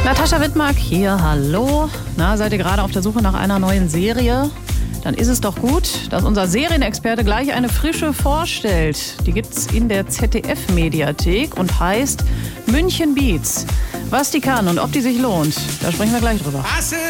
Natascha Wittmark hier, hallo. Na, seid ihr gerade auf der Suche nach einer neuen Serie? Dann ist es doch gut, dass unser Serienexperte gleich eine frische vorstellt. Die gibt's in der ZDF-Mediathek und heißt München Beats. Was die kann und ob die sich lohnt, da sprechen wir gleich drüber.